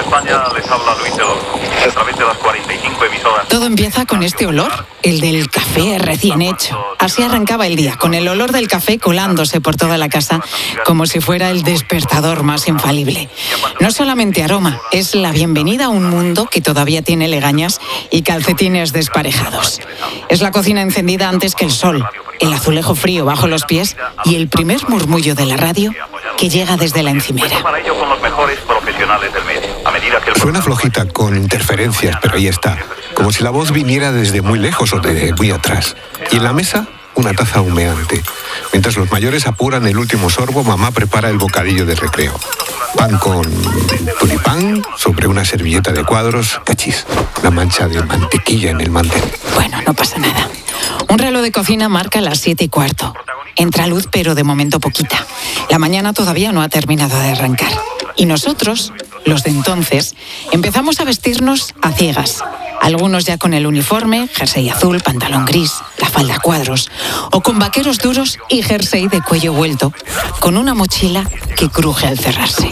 España, les habla Luis Delor, a través de las 45 emisoras. Todo empieza con este olor, el del café recién hecho. Así arrancaba el día, con el olor del café colándose por toda la casa, como si fuera el despertador más infalible. No solamente aroma, es la bienvenida a un mundo que todavía tiene legañas y calcetines desparejados. Es la cocina encendida antes que el sol, el azulejo frío bajo los pies y el primer murmullo de la radio que llega desde la encimera. Suena flojita, con interferencias, pero ahí está. Como si la voz viniera desde muy lejos o de muy atrás. Y en la mesa, una taza humeante. Mientras los mayores apuran el último sorbo, mamá prepara el bocadillo de recreo. Pan con tulipán sobre una servilleta de cuadros, cachis, la mancha de mantequilla en el mantel. Bueno, no pasa nada. Un reloj de cocina marca las 7:15. Entra luz, pero de momento poquita. La mañana todavía no ha terminado de arrancar. Y nosotros, los de entonces, empezamos a vestirnos a ciegas. Algunos ya con el uniforme, jersey azul, pantalón gris, la falda a cuadros, o con vaqueros duros y jersey de cuello vuelto, con una mochila que cruje al cerrarse.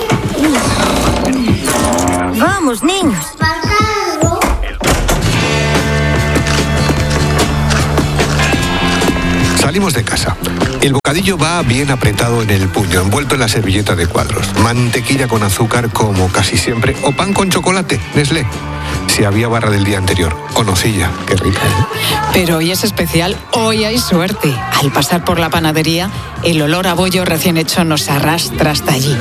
¡Vamos, niños! Salimos de casa. El bocadillo va bien apretado en el puño, envuelto en la servilleta de cuadros. Mantequilla con azúcar, como casi siempre, o pan con chocolate, Nestlé. Si había barra del día anterior, o nocilla, qué rica. Pero hoy es especial, hoy hay suerte. Al pasar por la panadería, el olor a bollo recién hecho nos arrastra hasta allí.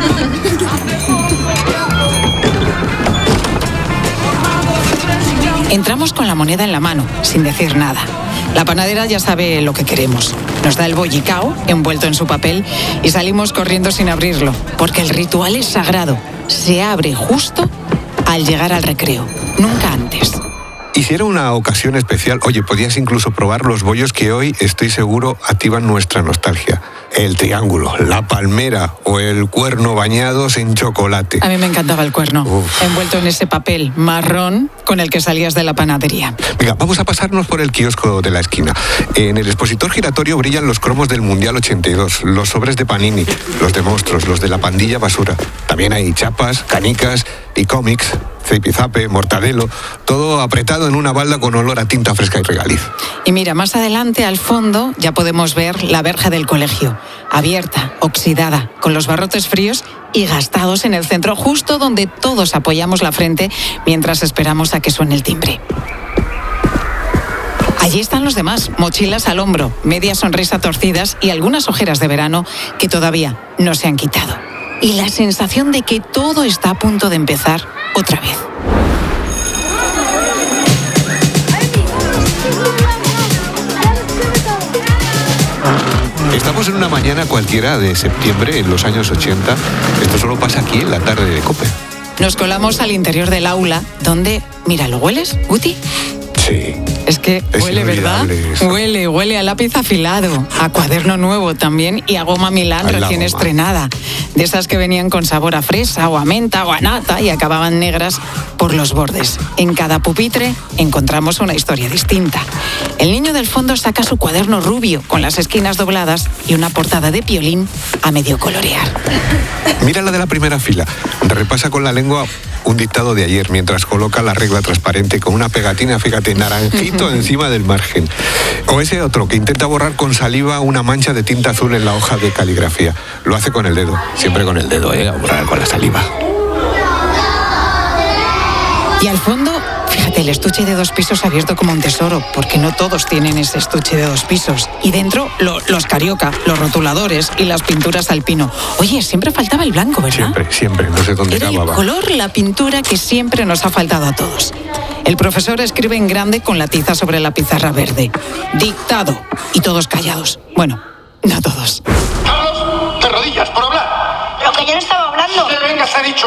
Entramos con la moneda en la mano, sin decir nada. La panadera ya sabe lo que queremos. Nos da el bollicao, envuelto en su papel, y salimos corriendo sin abrirlo, porque el ritual es sagrado. Se abre justo al llegar al recreo, nunca antes. Y si era una ocasión especial, oye, podías incluso probar los bollos que hoy, estoy seguro, activan nuestra nostalgia. El triángulo, la palmera o el cuerno bañados en chocolate. A mí me encantaba el cuerno, envuelto en ese papel marrón con el que salías de la panadería. Venga, vamos a pasarnos por el kiosco de la esquina. En el expositor giratorio brillan los cromos del Mundial 82, los sobres de Panini, los de monstruos, los de la pandilla basura. También hay chapas, canicas y cómics, zipizape, mortadelo, todo apretado en una balda con olor a tinta fresca y regaliz. Y mira, más adelante, al fondo, ya podemos ver la verja del colegio, abierta, oxidada, con los barrotes fríos y gastados en el centro, justo donde todos apoyamos la frente mientras esperamos a que suene el timbre. Allí están los demás, mochilas al hombro, media sonrisa torcidas y algunas ojeras de verano que todavía no se han quitado. Y la sensación de que todo está a punto de empezar otra vez. Estamos en una mañana cualquiera de septiembre en los años 80. Esto solo pasa aquí en la tarde de COPE. Nos colamos al interior del aula, donde... Mira, ¿lo hueles, Guti? Sí. Es que huele, ¿verdad? Eso. Huele a lápiz afilado, a cuaderno nuevo también y a goma Milán recién estrenada. De esas que venían con sabor a fresa o a menta o a nata y acababan negras por los bordes. En cada pupitre encontramos una historia distinta. El niño del fondo saca su cuaderno rubio con las esquinas dobladas y una portada de Piolín a medio colorear. Mira la de la primera fila. Repasa con la lengua un dictado de ayer mientras coloca la regla transparente con una pegatina, fíjate, naranjito encima del margen. O ese otro que intenta borrar con saliva una mancha de tinta azul en la hoja de caligrafía. Lo hace con el dedo, siempre con el dedo, a borrar con la saliva. Y al fondo, fíjate, el estuche de 2 pisos abierto como un tesoro, porque no todos tienen ese estuche de 2 pisos. Y dentro, los carioca, los rotuladores y las pinturas al pino. Oye, siempre faltaba el blanco, ¿verdad? Siempre, no sé dónde acababa. Era el color, la pintura que siempre nos ha faltado a todos. El profesor escribe en grande con la tiza sobre la pizarra verde. Dictado. Y todos callados. Bueno, no todos. Carlos, de rodillas, por hablar. Pero que yo no estaba hablando. Venga, se ha dicho.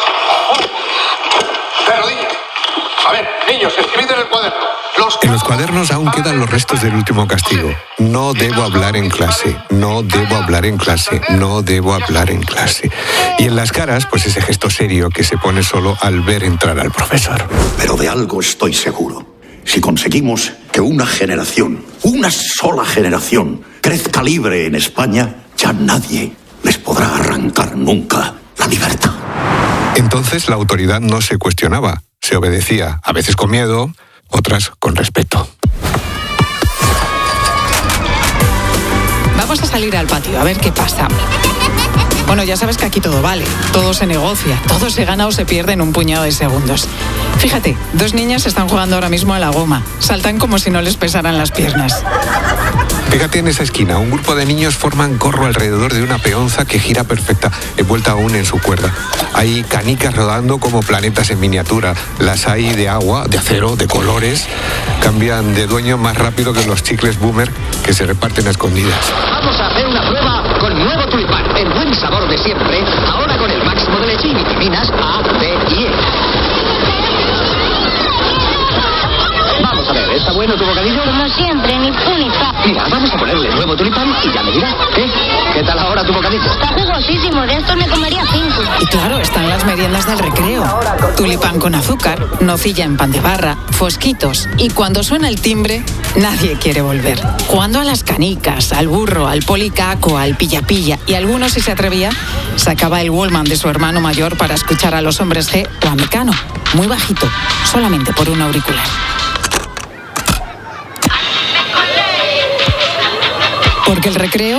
De rodillas. A ver, niños, escribid en el cuaderno. En los cuadernos aún quedan los restos del último castigo. No debo hablar en clase, no debo hablar en clase, no debo hablar en clase. Y en las caras, pues ese gesto serio que se pone solo al ver entrar al profesor. Pero de algo estoy seguro. Si conseguimos que una generación, una sola generación, crezca libre en España, ya nadie les podrá arrancar nunca la libertad. Entonces la autoridad no se cuestionaba, se obedecía, a veces con miedo, otras con respeto. Vamos a salir al patio a ver qué pasa. Bueno, ya sabes que aquí todo vale, todo se negocia, todo se gana o se pierde en un puñado de segundos. Fíjate, 2 niñas están jugando ahora mismo a la goma. Saltan como si no les pesaran las piernas. Fíjate en esa esquina, un grupo de niños forman corro alrededor de una peonza que gira perfecta, envuelta aún en su cuerda. Hay canicas rodando como planetas en miniatura. Las hay de agua, de acero, de colores. Cambian de dueño más rápido que los chicles Boomer que se reparten a escondidas. Vamos a hacer una prueba con nuevo tulipán. El buen sabor de siempre, ahora con el máximo de leche y vitaminas A, B y E. Vamos a ver, ¿está bueno tu bocadillo? Como siempre, mi tulipán. Mira, vamos a ponerle nuevo tulipán y ya me dirás. ¿Qué tal ahora tu bocadillo? Está jugosísimo, de estos me comería 5. Y claro, están las meriendas del recreo. Tulipán con azúcar, nocilla en pan de barra, fosquitos. Y cuando suena el timbre, nadie quiere volver. Jugando a las canicas, al burro, al policaco, al pilla-pilla. Y algunos, si se atrevía, sacaba el Walkman de su hermano mayor para escuchar a los Hombres G o a Mecano. Muy bajito, solamente por un auricular. Porque el recreo